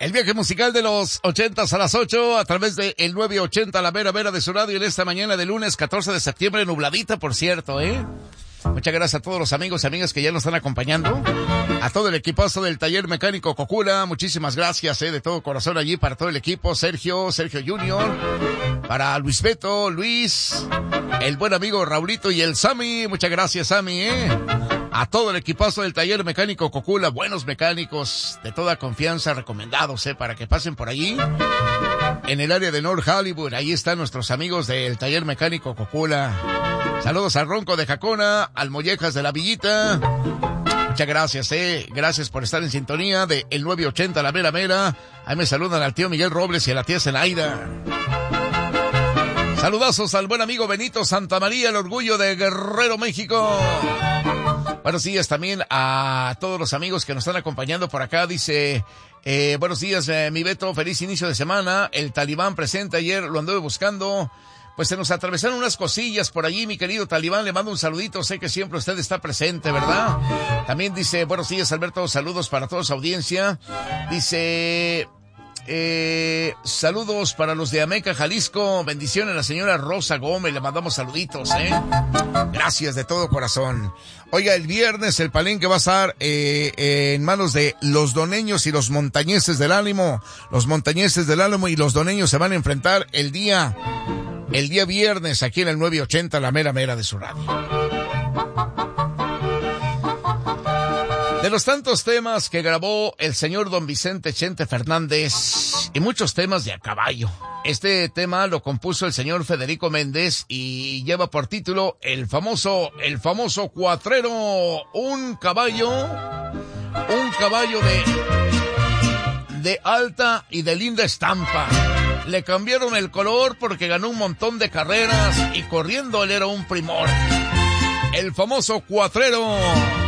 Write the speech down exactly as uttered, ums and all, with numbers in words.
El viaje musical de los ochentas a las ocho a través de el nueve ochenta, la vera vera de su radio en esta mañana de lunes catorce de septiembre, nubladita por cierto, ¿eh? Muchas gracias a todos los amigos y amigas que ya nos están acompañando. A todo el equipazo del Taller Mecánico Cocula, muchísimas gracias, eh, de todo corazón allí para todo el equipo. Sergio, Sergio Junior, para Luis Beto, Luis, el buen amigo Raulito y el Sammy. Muchas gracias, Sammy, eh. A todo el equipazo del Taller Mecánico Cocula, buenos mecánicos de toda confianza, recomendados, eh, para que pasen por allí. En el área de North Hollywood, ahí están nuestros amigos del Taller Mecánico Cocula. Saludos al Ronco de Jacona, al Mollejas de la Villita. Muchas gracias, eh. Gracias por estar en sintonía de el nueve ochenta, la mera mera. Ahí me saludan al tío Miguel Robles y a la tía Zelaida. Saludazos al buen amigo Benito Santamaría, el orgullo de Guerrero, México. Buenos días también a todos los amigos que nos están acompañando por acá. Dice, eh, buenos días, eh, mi Beto, feliz inicio de semana. El Talibán presente, ayer lo anduve buscando. Pues se nos atravesaron unas cosillas por allí, mi querido Talibán, le mando un saludito, sé que siempre usted está presente, ¿verdad? También dice, buenos días, Alberto, saludos para toda su audiencia. Dice, eh, saludos para los de Ameca, Jalisco, bendiciones a la señora Rosa Gómez, le mandamos saluditos, ¿eh? Gracias de todo corazón. Oiga, el viernes el palenque va a estar eh, eh, en manos de los doneños y los montañeses del Álamo. Los montañeses del Álamo y los doneños se van a enfrentar el día... El día viernes, aquí en el nueve ochenta, la mera mera de su radio. De los tantos temas que grabó el señor don Vicente Chente Fernández, y muchos temas de a caballo. Este tema lo compuso el señor Federico Méndez y lleva por título el famoso, el famoso cuatrero. Un caballo, un caballo de, de alta y de linda estampa. Le cambiaron el color porque ganó un montón de carreras y corriendo él era un primor. El famoso cuatrero.